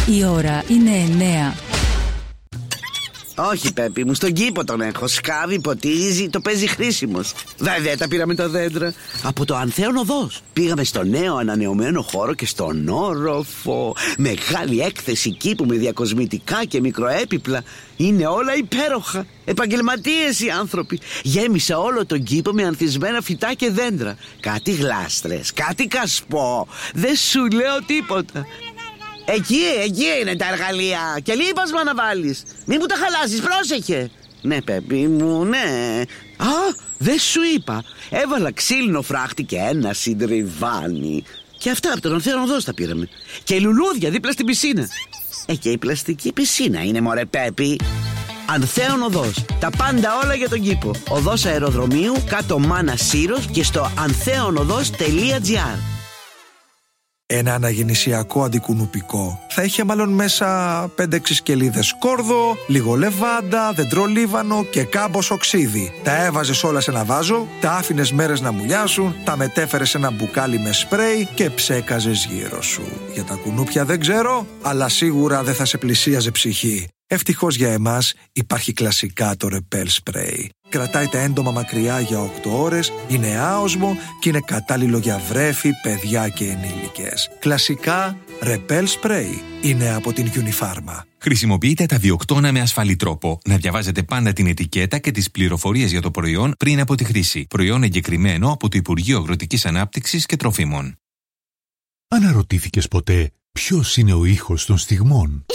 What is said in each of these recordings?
Η ώρα είναι 9. Όχι, Πέπη μου, στον κήπο τον έχω. Σκάβει, ποτίζει, το παίζει χρήσιμος. Βέβαια τα πήραμε τα δέντρα από το Ανθέον Οδός. Πήγαμε στο νέο ανανεωμένο χώρο και στον όροφο. Μεγάλη έκθεση κήπου με διακοσμητικά και μικροέπιπλα. Είναι όλα υπέροχα. Επαγγελματίες οι άνθρωποι. Γέμισα όλο τον κήπο με ανθισμένα φυτά και δέντρα. Κάτι γλάστρες, κάτι κασπό. Δεν σου λέω τίποτα. Εκεί είναι τα εργαλεία. Και λίπασμα να βάλεις. Μην μου τα χαλάσεις, πρόσεχε. Ναι, Πέπη μου, ναι. Α, δεν σου είπα. Έβαλα ξύλινο φράχτη και ένα συντριβάνι. Και αυτά από τον Ανθέον Οδός τα πήραμε. Και λουλούδια δίπλα στην πισίνα. Και η πλαστική πισίνα είναι, μωρέ Πέπη. Ανθέον Οδός. Τα πάντα όλα για τον κήπο. Οδός αεροδρομίου, κάτω Μάνα Σύρος και στο antheonodос.gr. Ένα αναγεννησιακό αντικουνουπικό θα είχε μάλλον μέσα 5-6 σκελίδες σκόρδο, λίγο λεβάντα, δεντρολίβανο και κάμποσο ξύδι. Τα έβαζες όλα σε ένα βάζο, τα άφηνες μέρες να μουλιάσουν, τα μετέφερες σε ένα μπουκάλι με σπρέι και ψέκαζες γύρω σου. Για τα κουνούπια δεν ξέρω, αλλά σίγουρα δεν θα σε πλησίαζε ψυχή. Ευτυχώς για εμάς υπάρχει κλασικά το Repel Spray. Κρατάει τα έντομα μακριά για 8 ώρες, είναι άοσμο και είναι κατάλληλο για βρέφη, παιδιά και ενήλικες. Κλασικά Repel Spray είναι από την Unifarma. Χρησιμοποιείτε τα διοκτώνα με ασφαλή τρόπο. Να διαβάζετε πάντα την ετικέτα και τις πληροφορίες για το προϊόν πριν από τη χρήση. Προϊόν εγκεκριμένο από το Υπουργείο Αγροτικής Ανάπτυξης και Τροφίμων. Αναρωτήθηκες ποτέ ποιος είναι ο ήχος των στιγμών?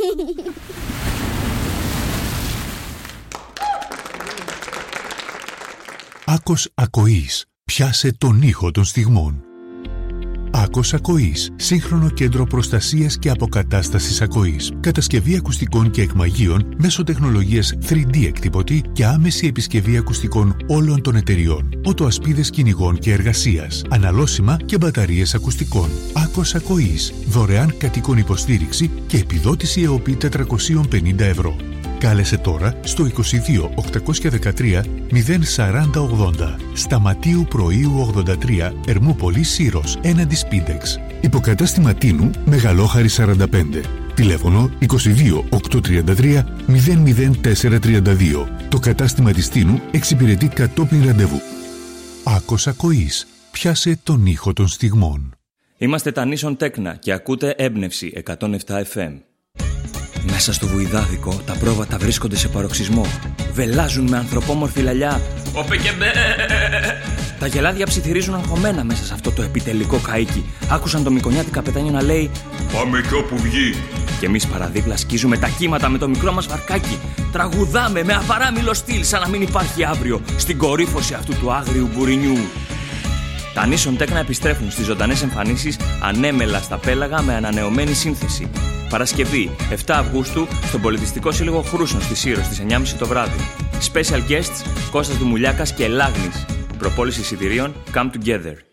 Άκος Ακοής. Πιάσε τον ήχο των στιγμών. Άκος Ακοής. Σύγχρονο κέντρο προστασίας και αποκατάστασης ακοής. Κατασκευή ακουστικών και εκμαγείων μέσω τεχνολογίας 3D εκτυπωτή και άμεση επισκευή ακουστικών όλων των εταιριών. Οτοασπίδες κυνηγών και εργασίας. Αναλώσιμα και μπαταρίες ακουστικών. Άκος Ακοής. Δωρεάν κατοίκων υποστήριξη και επιδότηση ΕΟΠΗ 450 ευρώ. Κάλεσε τώρα στο 22 813 04080. Σταματίου Πρωίου 83, Ερμούπολη Σύρος, έναντι Σπίντεξ. Υποκατάστημα Τίνου, Μεγαλόχαρη 45. Τηλέφωνο 22 833 00432. Το κατάστημα της Τίνου εξυπηρετεί κατόπιν ραντεβού. Άκος Ακοής. Πιάσε τον ήχο των στιγμών. Είμαστε τα Νίσον Τέκνα και ακούτε Έμπνευση 107 FM. Μέσα στο βουηδάδικο τα πρόβατα βρίσκονται σε παροξισμό. Βελάζουν με ανθρωπόμορφη λαλιά. Όπε και μπε! Τα γελάδια ψιθυρίζουν αγχωμένα μέσα σε αυτό το επιτελικό καΐκι. Άκουσαν το μικονιάτι καπετάνιο να λέει «Πάμε κι όπου βγει!» Και εμείς παραδίπλα σκίζουμε τα κύματα με το μικρό μας βαρκάκι. Τραγουδάμε με απαράμιλο στυλ σαν να μην υπάρχει αύριο στην κορύφωση αυτού του άγριου μπουρινιού. Τα Νίσον Τέκνα επιστρέφουν στις ζωντανές εμφανίσεις ανέμελα στα πέλαγα με ανανεωμένη σύνθεση. Παρασκευή 7 Αυγούστου στον Πολιτιστικό Σύλλογο Χρούσων στη Σύρο στις 9.30 το βράδυ. Special guests Κώστας Δουμουλιάκας και Λάγνης. Προπόληση εισιτηρίων Come Together.